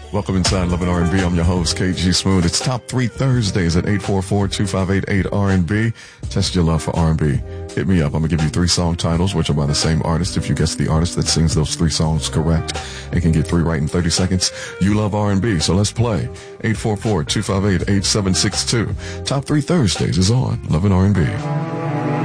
Welcome inside Love and R&B. I'm your host, KG Smooth. It's Top 3 Thursdays at 844-2588-R&B. Test your love for R&B. Hit me up. I'm going to give you 3 song titles, which are by the same artist. If you guess the artist that sings those 3 songs correct and can get 3 right in 30 seconds, you love R&B. So let's play. 844-258-8762. Top 3 Thursdays is on Love and R&B.